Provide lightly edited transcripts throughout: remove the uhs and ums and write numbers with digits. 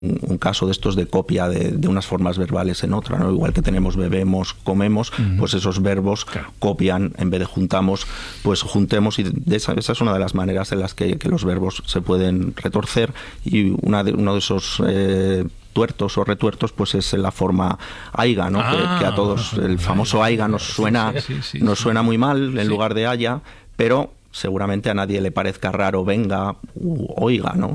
un caso de estos de copia de unas formas verbales en otra, ¿no? Igual que tenemos bebemos, comemos, pues esos verbos copian, en vez de juntamos, pues juntemos, y esa es una de las maneras en las que los verbos se pueden retorcer, y uno de esos tuertos o retuertos pues es la forma aiga, ¿no? Que a todos el famoso aiga nos suena muy mal en lugar de haya, pero seguramente a nadie le parezca raro venga u oiga, ¿no?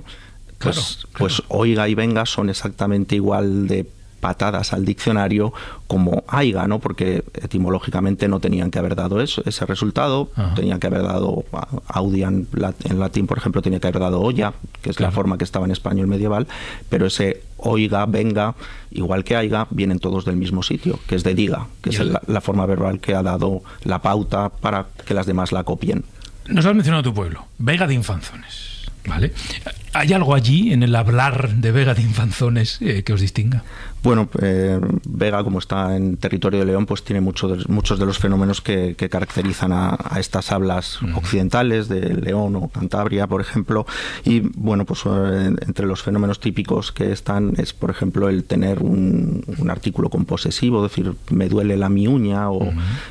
Pues oiga y venga son exactamente igual de patadas al diccionario como aiga, ¿no? Porque etimológicamente no tenían que haber dado ese resultado. Tenían que haber dado audian en latín, por ejemplo, tenía que haber dado olla, que es la forma que estaba en español medieval, pero ese oiga, venga, igual que aiga, vienen todos del mismo sitio, que es de diga, que es la forma verbal que ha dado la pauta para que las demás la copien. Nos has mencionado tu pueblo, Vega de Infanzones, ¿vale? ¿Hay algo allí en el hablar de Vega de Infanzones que os distinga? Bueno, Vega, como está en territorio de León, pues tiene muchos de los fenómenos que caracterizan a estas hablas occidentales de León o Cantabria, por ejemplo. Y bueno, pues entre los fenómenos típicos que están es, por ejemplo, el tener un artículo composesivo, es decir, me duele la mi uña, o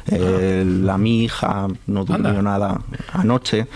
la mi hija no durmió nada anoche.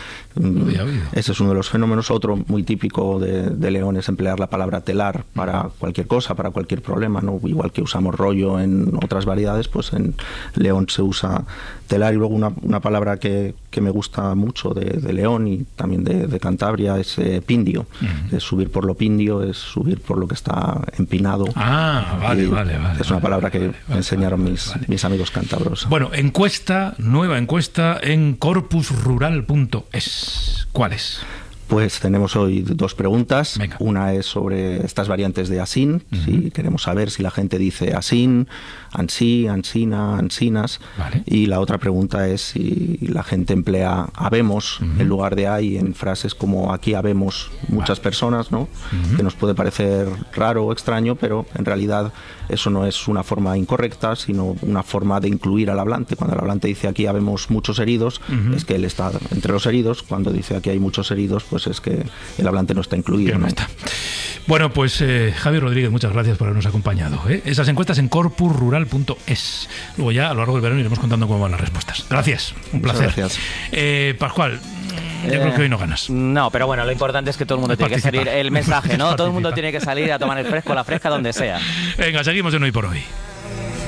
Ese es uno de los fenómenos. Otro muy típico de León es emplear la palabra telar para cualquier cosa, para cualquier problema, ¿no? Igual que usamos rollo en otras variedades, pues en León se usa telar. Y luego una palabra que me gusta mucho de León y también de Cantabria es pindio. Es subir por lo pindio, es subir por lo que está empinado. Vale. Es una palabra que me enseñaron mis amigos cántabros. Bueno, nueva encuesta en corpusrural.es. ¿Cuál es? Pues tenemos hoy dos preguntas. Venga. Una es sobre estas variantes de asín. Si queremos saber si la gente dice asín, ansí, ansina, ansinas. Vale. Y la otra pregunta es si la gente emplea habemos en lugar de hay en frases como aquí habemos muchas personas, ¿no? Que nos puede parecer raro o extraño, pero en realidad eso no es una forma incorrecta, sino una forma de incluir al hablante. Cuando el hablante dice aquí habemos muchos heridos, es que él está entre los heridos. Cuando dice aquí hay muchos heridos, pues es que el hablante no está incluido, ¿no? Está. Bueno, pues Javier Rodríguez, muchas gracias por habernos acompañado. Esas encuestas en corpusrural.es. Luego ya a lo largo del verano iremos contando cómo van las respuestas. Gracias, un placer. Muchas gracias. Pascual, yo creo que hoy no ganas. No, pero bueno, lo importante es que todo el mundo tiene que salir el mensaje, ¿no? Todo el mundo tiene que salir a tomar el fresco, la fresca, donde sea. Venga, seguimos en Hoy por Hoy.